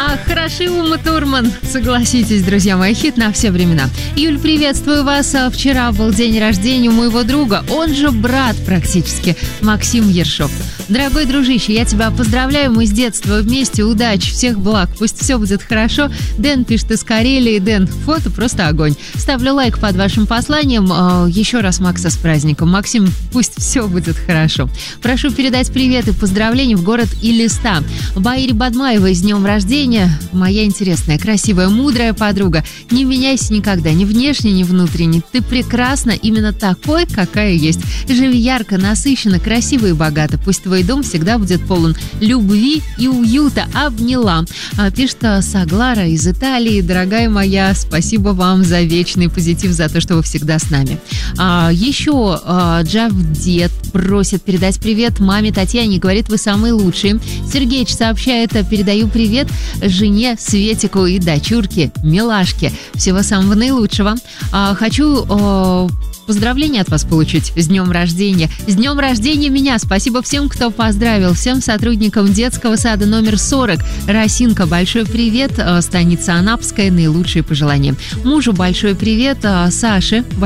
Хороши Ума Турман, согласитесь, друзья мои, хит на все времена. Юль, приветствую вас. Вчера был день рождения у моего друга, он же брат практически, Максим Ершов. Дорогой дружище, я тебя поздравляю, мы с детства вместе, удачи, всех благ, пусть все будет хорошо. Дэн пишет из Карелии. Дэн, фото просто огонь. Ставлю лайк под вашим посланием. Еще раз Макса с праздником. Максим, пусть все будет хорошо. Прошу передать привет и поздравления в город Элиста. Баире Бадмаевой с днем рождения. Моя интересная, красивая, мудрая подруга. Не меняйся никогда, ни внешне, ни внутренне. Ты прекрасна именно такой, какая есть. Живи ярко, насыщенно, красиво и богато. Пусть твой дом всегда будет полон любви и уюта. Обняла. Пишет Саглара из Италии. Дорогая моя, спасибо вам за вечный позитив, за то, что вы всегда с нами. Еще Джавдет просит передать привет маме Татьяне. Говорит, вы самые лучшие. Сергеич сообщает, передаю привет жене Светику и дочурке Милашке. Всего самого наилучшего. Хочу поздравления от вас получить с днем рождения. С днем рождения меня! Спасибо всем, кто поздравил. Всем сотрудникам детского сада номер 40. Росинка, большой привет. Станица Анапская, наилучшие пожелания. Мужу большой привет. Саше